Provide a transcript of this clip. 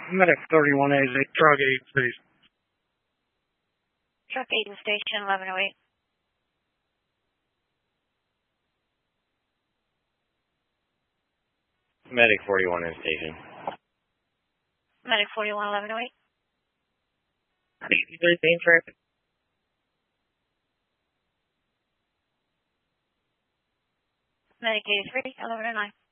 Medic 31A is a drug 8, please. Truck 8 in station 1108. Medic 41 in station. Medic 41 1108. 83 main traffic. Medic 83 1109.